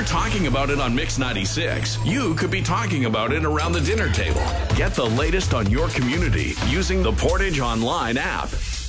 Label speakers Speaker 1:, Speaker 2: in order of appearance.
Speaker 1: we're talking about it on Mix 96, you could be talking about it around the dinner table. Get the latest on your community using the Portage Online app.